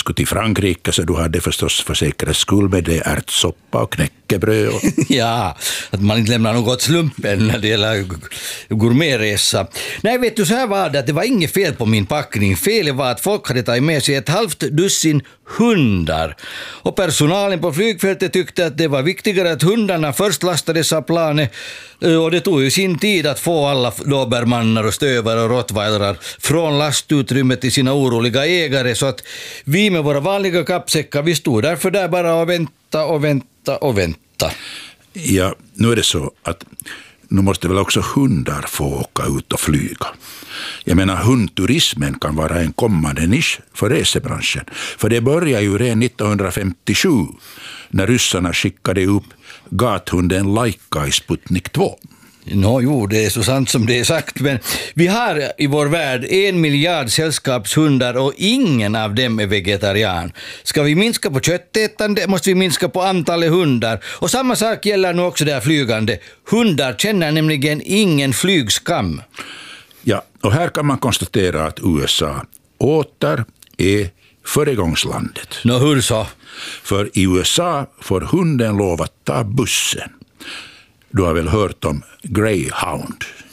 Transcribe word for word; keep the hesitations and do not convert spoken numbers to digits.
skulle till Frankrike så du hade förstås för säkerhets skull med det ärtsoppa och knäckebröd. Och... ja, att man inte lämnar något slumpen när det gäller gourmetresa. Nej, vet du, så här var det att det var inget fel på min packning. Felet var att folk hade tagit med sig ett halvt dussin hundar. Och personalen på flygfältet tyckte att det var viktigare att hundarna först lastades av planet, och det tog ju sin tid att få alla dobermannar och stövare och rottweilerar från lastutrymmet till sina oroliga ägare, så att vi med våra vanliga kappsäckar, vi stod därför där bara och vänta och vänta och vänta. Ja, nu är det så att nu måste väl också hundar få åka ut och flyga. Jag menar, hundturismen kan vara en kommande nisch för resebranschen. För det börjar ju redan nittonhundrafemtiosju när ryssarna skickade upp gathunden Laika i Sputnik två. Nå, jo, det är så sant som det är sagt, men vi har i vår värld en miljard sällskapshundar och ingen av dem är vegetarian. Ska vi minska på köttätande måste vi minska på antalet hundar, och samma sak gäller nu också där flygande. Hundar känner nämligen ingen flygskam. Ja, och här kan man konstatera att U S A åter är föregångslandet. Nå, hur så? För i U S A får hunden lov att ta bussen. Du har väl hört om Greyhound?